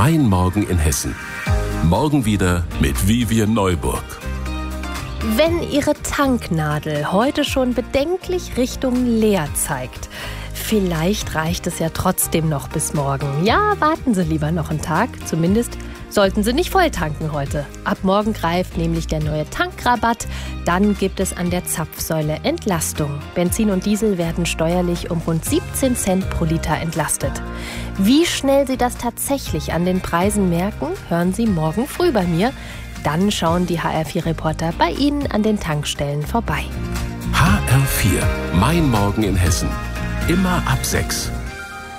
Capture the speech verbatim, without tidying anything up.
Mein Morgen in Hessen. Morgen wieder mit Vivian Neuburg. Wenn Ihre Tanknadel heute schon bedenklich Richtung leer zeigt, vielleicht reicht es ja trotzdem noch bis morgen. Ja, warten Sie lieber noch einen Tag. Zumindest sollten Sie nicht voll tanken heute. Ab morgen greift nämlich der neue Tankrabatt. Dann gibt es an der Zapfsäule Entlastung. Benzin und Diesel werden steuerlich um rund siebzehn Cent pro Liter entlastet. Wie schnell Sie das tatsächlich an den Preisen merken, hören Sie morgen früh bei mir. Dann schauen die H R vier Reporter bei Ihnen an den Tankstellen vorbei. H R vier. Mein Morgen in Hessen. Immer ab sechs.